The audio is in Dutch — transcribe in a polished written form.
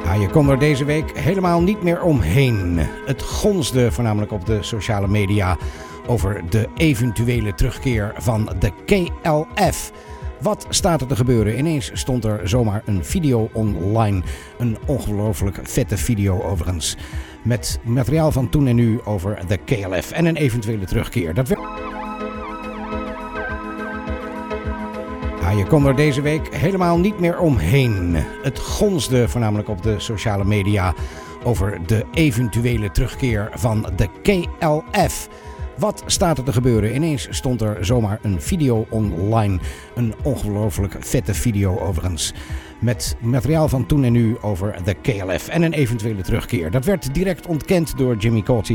Ja, je kon er deze week helemaal niet meer omheen. Het gonsde voornamelijk op de sociale media over de eventuele terugkeer van de KLF. Wat staat er te gebeuren? Ineens stond er zomaar een video online. Een ongelooflijk vette video overigens. Met materiaal van toen en nu over de KLF en een eventuele terugkeer. Ja, je kon er deze week helemaal niet meer omheen. Het gonsde voornamelijk op de sociale media over de eventuele terugkeer van de KLF. Wat staat er te gebeuren? Ineens stond er zomaar een video online. Een ongelooflijk vette video overigens. Met materiaal van toen en nu over de KLF en een eventuele terugkeer. Dat werd direct ontkend door Jimmy Cauty.